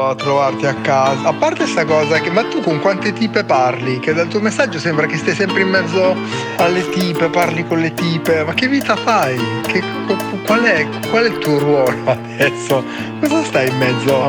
a trovarti a casa. A parte sta cosa, ma tu con quante tipe parli? Che dal tuo messaggio sembra che stai sempre in mezzo alle tipe, parli con le tipe. Ma che vita fai? Qual è il tuo ruolo adesso? Cosa stai in mezzo